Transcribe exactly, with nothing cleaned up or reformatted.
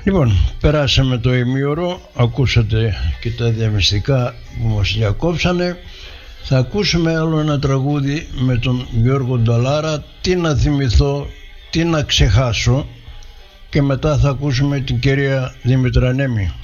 Λοιπόν, περάσαμε το ημίωρο, ακούσατε και τα διαμυστικά που μας διακόψανε. Θα ακούσουμε άλλο ένα τραγούδι με τον Γιώργο Ντολάρα, τι να θυμηθώ, τι να ξεχάσω, και μετά θα ακούσουμε την κυρία Δημητρανέμη.